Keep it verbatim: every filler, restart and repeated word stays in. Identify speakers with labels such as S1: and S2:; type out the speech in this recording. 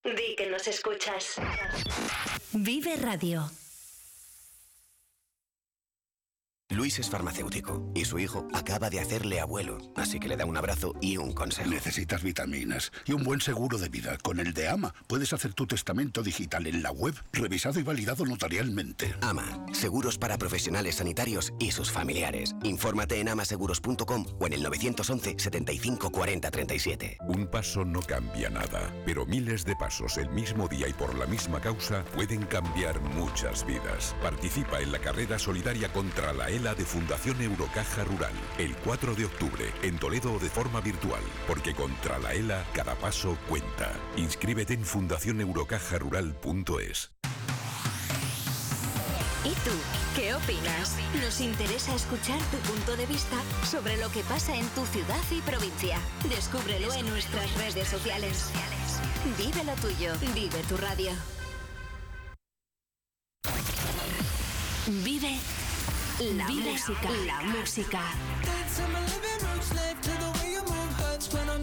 S1: Di que nos escuchas.
S2: Vive Radio.
S3: Luis es farmacéutico y su hijo acaba de hacerle abuelo, así que le da un abrazo y un consejo.
S4: Necesitas vitaminas y un buen seguro de vida. Con el de AMA puedes hacer tu testamento digital en la web, revisado y validado notarialmente.
S3: AMA, seguros para profesionales sanitarios y sus familiares. Infórmate en amaseguros punto com o en el nueve once, setenta y cinco, cuarenta, treinta y siete.
S5: Un paso no cambia nada, pero miles de pasos el mismo día y por la misma causa pueden cambiar muchas vidas. Participa en la carrera solidaria contra la ELA de Fundación Eurocaja Rural, el cuatro de octubre, en Toledo o de forma virtual, porque contra la ELA cada paso cuenta. Inscríbete en fundación eurocaja rural punto es.
S2: ¿Y tú? ¿Qué opinas? Nos interesa escuchar tu punto de vista sobre lo que pasa en tu ciudad y provincia. Descúbrelo en nuestras redes sociales. Vive lo tuyo, vive tu radio. Vive la música, la música.